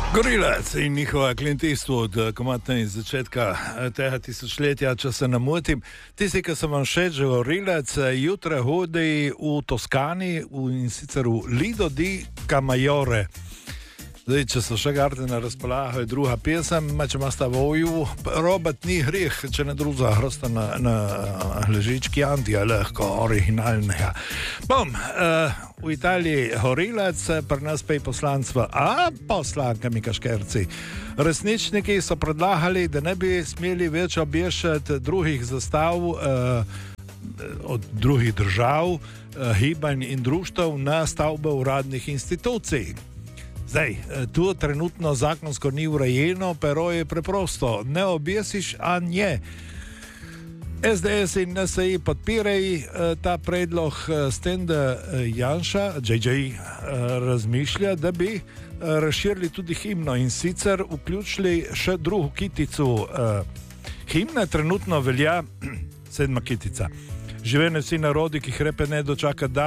Gorillaz in njihova klientstvo od komatne iz začetka tega tisočletja, če se ne motim. Tisti, ki sem vam všeč, Gorillaz, jutra hodi v Toskani in sicer v Lido di Camaiore. Zdaj, če so še garde na razpolago, je druga pesem, če ima sta voju, robot ni greh, če ne druga, hrosta na ležički antija, lahko originalnega. V Italiji Gorillaz, pri nas pa je poslanstvo, poslankami kaškerci. Resničniki so predlagali, da ne bi smeli več obješati drugih zastav od drugih držav, gibanj in društev na stavbe uradnih institucij. Zdaj, tu trenutno zakonsko ni urejeno, pero je preprosto. Ne objesiš, a nje. SDS in NSI podpirajo ta predlog s tem, da Janša, JJ, razmišlja, da bi razširili tudi himno in sicer vključili še drugo kitico. Himna trenutno velja 7. kitica. Živene vsi narodi, ki hrepe ne dočaka dan.